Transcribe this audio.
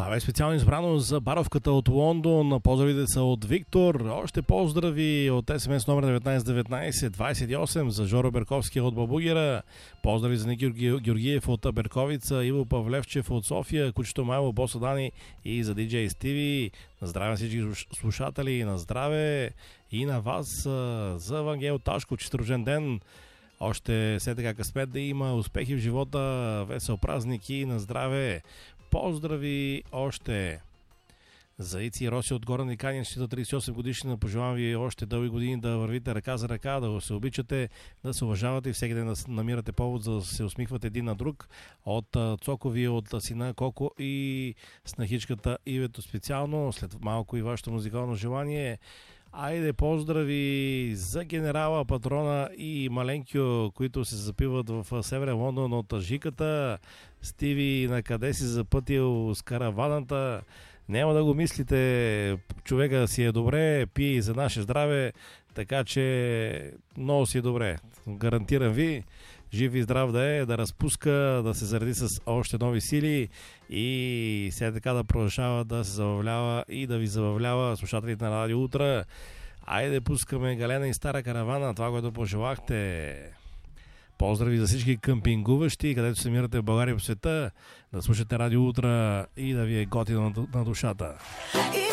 Това бе специално избрано за баровката от Лондон. Поздравите са от Виктор. Още поздрави от СМС номер 1919-28 за Жоро Берковски от Бабугера. Поздрави за Ники Георгиев от Берковица, Иво Павлевчев от София, Кучето Майло, Босо Дани и за DJ Стиви. На здраве на всички слушатели, на здраве и на вас за Евангел Ташко. Чист рожден ден. Още все така късмет да има успехи в живота, весел празник и на здраве. Поздрави още за Ици и Роси от Горен Никанин, счита 38 годишнина. Пожелавам ви още дълги години да вървите ръка за ръка, да се обичате, да се уважавате и всеки ден да намирате повод за да се усмихвате един на друг. От Цокови, от сина Коко и снахичката Ивето специално. След малко и вашето музикално желание. Айде, поздрави за генерала, патрона и Маленкио, които се запиват в Северен Лондон от Жиката. Стиви, на къде си запътил с караваната? Няма да го мислите, човека си е добре, пие и за наше здраве, така че много си е добре. Гарантирам ви, жив и здрав да е, да разпуска, да се заради с още нови сили и сега така да продължава да се забавлява и да ви забавлява слушателите на Радио Утра. Айде, пускаме Галена и Стара каравана, това, което пожелахте. Поздрави за всички къмпингуващи, където се намирате в България и по света, да слушате Радио Утра и да ви е готино на душата.